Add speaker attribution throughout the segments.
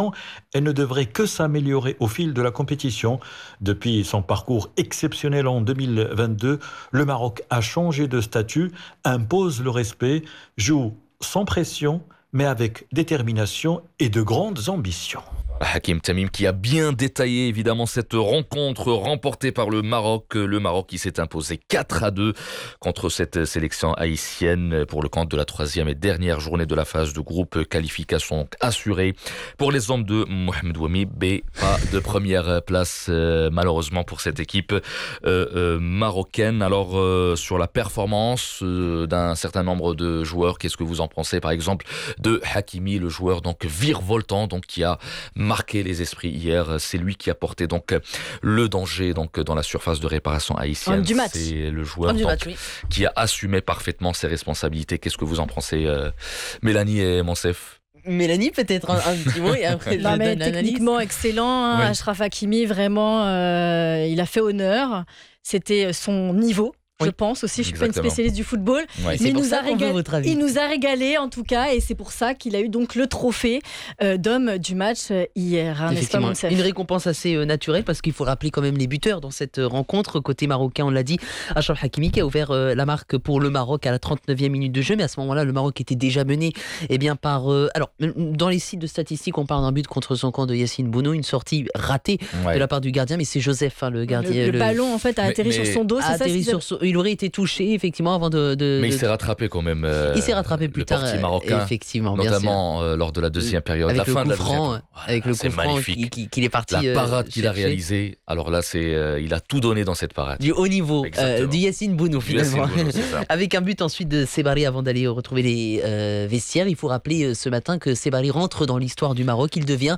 Speaker 1: compétition et ne devrait que s'améliorer au fil de la compétition. Depuis son parcours exceptionnel en 2022, le Maroc a changé de statut, impose le respect, joue sans pression, mais avec détermination et de grandes ambitions.
Speaker 2: Hakim Tamim qui a bien détaillé évidemment cette rencontre remportée par le Maroc. Le Maroc qui s'est imposé 4-2 contre cette sélection haïtienne pour le compte de la troisième et dernière journée de la phase de groupe. Qualification assurée pour les hommes de Mohamed Ouami. Pas de première place malheureusement pour cette équipe marocaine. Alors sur la performance d'un certain nombre de joueurs, qu'est-ce que vous en pensez par exemple de Hakimi, le joueur donc virevoltant donc qui a marqué les esprits hier, c'est lui qui a porté donc le danger donc dans la surface de réparation haïtienne. C'est le joueur qui a assumé parfaitement ses responsabilités. Qu'est-ce que vous en pensez, Mélanie et Monsef?
Speaker 3: Mélanie, peut-être un petit mot et après
Speaker 4: non, mais techniquement excellent. Hein, oui. Achraf Hakimi, vraiment, il a fait honneur. C'était son niveau. Je pense aussi, je ne suis pas une spécialiste du football, mais il nous a régalé en tout cas, et c'est pour ça qu'il a eu donc le trophée d'homme du match hier. Hein,
Speaker 3: effectivement, une récompense assez naturelle parce qu'il faut rappeler quand même les buteurs dans cette rencontre. Côté marocain, on l'a dit, Achraf Hakimi qui a ouvert la marque pour le Maroc à la 39e minute de jeu, mais à ce moment-là, le Maroc était déjà mené par... alors, dans les sites de statistiques, on parle d'un but contre son camp de Yacine Bounou, une sortie ratée de la part du gardien, mais c'est Joseph, hein, le gardien.
Speaker 4: Le ballon en fait a atterri sur son dos, c'est ça
Speaker 3: il aurait été touché effectivement avant de...
Speaker 2: Mais il s'est rattrapé quand même.
Speaker 3: Il s'est rattrapé plus tard,
Speaker 2: marocain,
Speaker 3: effectivement,
Speaker 2: notamment lors de la deuxième période,
Speaker 3: avec
Speaker 2: la fin de la
Speaker 3: deuxième. Avec le coup franc qu'il est parti.
Speaker 2: La parade qu'il a réalisée. Alors là, il a tout donné dans cette parade.
Speaker 3: Du haut niveau, du Yacine Bounou finalement. Avec un but ensuite de Sebari avant d'aller retrouver les vestiaires. Il faut rappeler ce matin que Sebari rentre dans l'histoire du Maroc. Il devient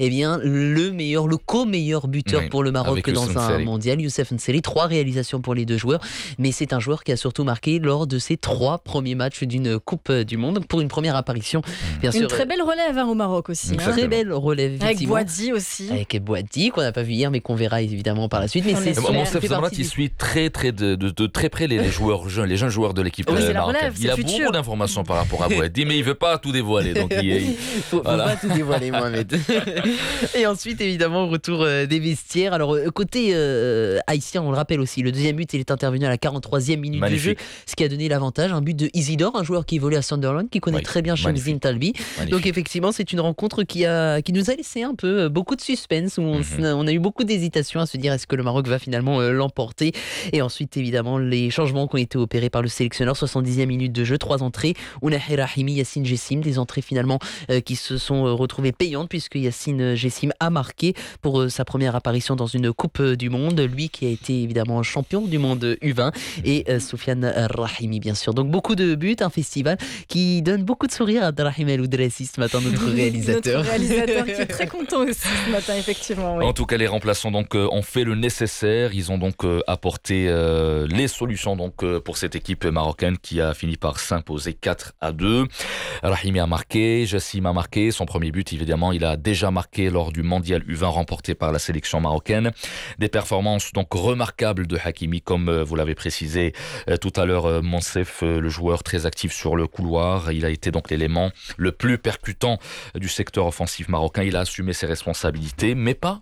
Speaker 3: le co-meilleur buteur pour le Maroc dans un mondial. Youssef N'Seri, 3 réalisations pour les deux joueurs. Mais c'est un joueur qui a surtout marqué lors de ses 3 premiers matchs d'une Coupe du Monde pour une première apparition.
Speaker 4: Bien sûr, très belle relève au Maroc aussi.
Speaker 3: Très belle relève.
Speaker 4: Avec Boadi aussi.
Speaker 3: Avec Boadi qu'on n'a pas vu hier mais qu'on verra évidemment par la suite. Mais
Speaker 2: Monsef Zamrat, il suit très de très près les joueurs jeunes, les jeunes joueurs de l'équipe marocaine. Il a beaucoup d'informations par rapport à Boadi, mais il ne veut pas tout dévoiler. Donc
Speaker 3: faut pas tout dévoiler, Mohamed. Et ensuite évidemment retour des vestiaires. Alors côté haïtien, on le rappelle aussi, le deuxième but il est intervenu à la 43e minute de jeu, ce qui a donné l'avantage, un but de Isidore, un joueur qui évolue à Sunderland, qui connaît très bien Shamsin Talbi. Donc effectivement, c'est une rencontre qui nous a laissé un peu beaucoup de suspense, où on a eu beaucoup d'hésitation à se dire est-ce que le Maroc va finalement l'emporter. Et ensuite, évidemment, les changements qui ont été opérés par le sélectionneur, 70e minute de jeu, 3 entrées, Ounahi Rahimi, Yassine Jessim, des entrées finalement qui se sont retrouvées payantes, puisque Yassine Jessim a marqué pour sa première apparition dans une Coupe du Monde, lui qui a été évidemment champion du monde U20, et Soufiane Rahimi bien sûr. Donc beaucoup de buts, un festival qui donne beaucoup de sourires à Abdelrahim El Oudressi ce matin, notre réalisateur.
Speaker 4: Notre réalisateur qui est très content aussi ce matin, effectivement. Oui.
Speaker 2: En tout cas, les remplaçants donc ont fait le nécessaire. Ils ont donc apporté les solutions donc pour cette équipe marocaine qui a fini par s'imposer 4-2. Rahimi a marqué, Jassim a marqué. Son premier but, évidemment, il a déjà marqué lors du mondial U20 remporté par la sélection marocaine. Des performances donc remarquables de Hakimi, comme vous l'avez précisé tout à l'heure, Monsef, le joueur très actif sur le couloir. Il a été donc l'élément le plus percutant du secteur offensif marocain. Il a assumé ses responsabilités, mais pas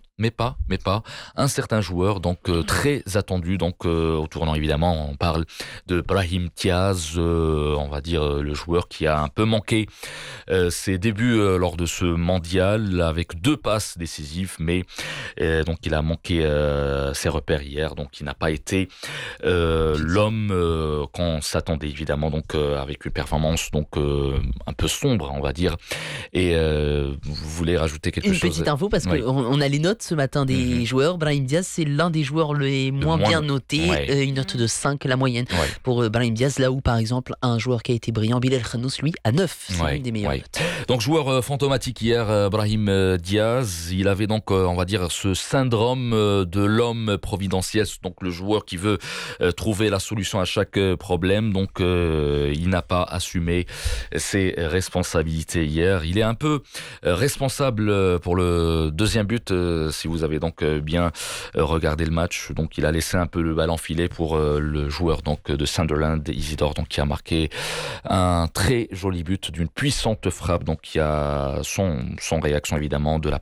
Speaker 2: un certain joueur donc très attendu donc au tournant. Évidemment, on parle de Brahim Diaz, on va dire le joueur qui a un peu manqué ses débuts lors de ce mondial avec 2 passes décisives, mais donc il a manqué ses repères hier, donc il n'a pas été l'homme qu'on s'attendait évidemment, donc avec une performance donc un peu sombre, on va dire. Et vous voulez rajouter quelque chose?
Speaker 3: Une petite info parce qu'on a les notes ce matin des joueurs. Brahim Diaz, c'est l'un des joueurs les moins bien notés, une note de 5 la moyenne pour Brahim Diaz, là où par exemple un joueur qui a été brillant, Bilal Khanous, lui à 9, c'est une des meilleures notes.
Speaker 2: Donc joueur fantomatique hier, Brahim Diaz, il avait donc on va dire ce syndrome de l'homme providentiel, donc le joueur qui veut trouver la solution à chaque problème, donc il n'a pas assumé ses responsabilités hier. Il est un peu responsable pour le deuxième but, si vous avez donc bien regardé le match. Donc il a laissé un peu le ballon filer pour le joueur donc de Sunderland, Isidore, donc qui a marqué un très joli but d'une puissante frappe, donc qui a son réaction évidemment de la